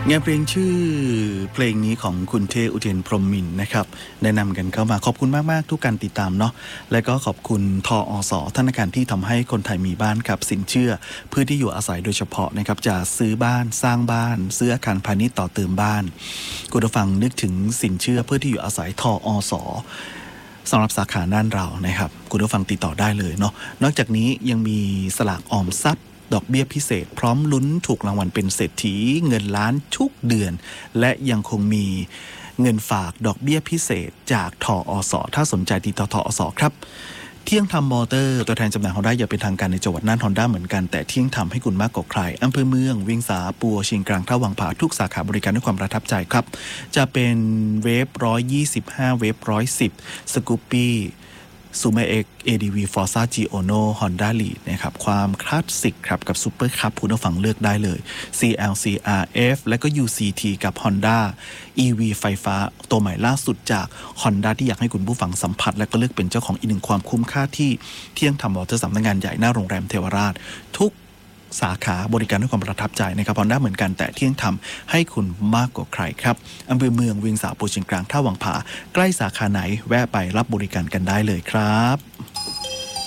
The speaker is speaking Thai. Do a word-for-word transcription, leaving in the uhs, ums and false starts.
งานเพลงชื่อเพลงนี้ของคุณเทอุเทนพรหมมินทร์นะครับแนะนำกันเข้ามาขอบคุณมากๆทุกการติดตามเนาะและก็ขอบคุณทอสธนาคารที่ทำให้คนไทยมีบ้านกับสินเชื่อเพื่อที่อยู่อาศัยโดยเฉพาะนะครับจะซื้อบ้านสร้างบ้านซื้ออาคารพาณิชย์ต่อเติมบ้านคุณผู้ฟังนึกถึงสินเชื่อเพื่อที่อยู่อาศัยทอสสำหรับสาขาด้านเรานะครับคุณผู้ฟังติดต่อได้เลยเนาะนอกจากนี้ยังมีสลากออมทรัพย์ดอกเบี้ยพิเศษพร้อมลุ้นถูกรางวัลเป็นเศรษฐีเงินล้านทุกเดือนและยังคงมีเงินฝากดอกเบี้ยพิเศษจากทอสถ้าสนใจติดต่อทอสครับเที่ยงธรรมมอเตอร์ตัวแทนจำหน่ายฮอนด้าอย่าเป็นทางการในจังหวัดน่านฮอนด้าเหมือนกันแต่เที่ยงธรรมให้คุณมากกว่าใครอำเภอเมืองเวียงสาปัวเชียงกลางท่าวังผาทุกสาขาบริการด้วยความประทับใจครับจะเป็นเวฟหนึ่งร้อยยี่สิบห้าเวฟหนึ่งร้อยสิบสกูปปี้ซูเมอร์เอ็ก เอ ดี วี Forza Giono Honda Lead นะครับความคลาสสิกครับกับซูเปอร์คัพคุณผู้ฟังเลือกได้เลย ซี แอล ซี อาร์ เอฟ และก็ ยู ซี ที กับ Honda อี วี ไฟฟ้าตัวใหม่ล่าสุดจาก Honda ที่อยากให้คุณผู้ฟังสัมผัสและก็เลือกเป็นเจ้าของอีกหนึ่งความคุ้มค่าที่เที่ยงธรรมมอเตอร์สำนักงานใหญ่หน้าโรงแรมเทวราชทุกสาขาบริการด้วยความประทับใจนะครับฮอนด้าเหมือนกันแต่เที่ยงธรรมให้คุณมากกว่าใครครับอำเภอเมืองเวียงสาปัวเชียงกลางท่าวังผาใกล้สาขาไหนแวะไปรับบริการกันได้เลยครับ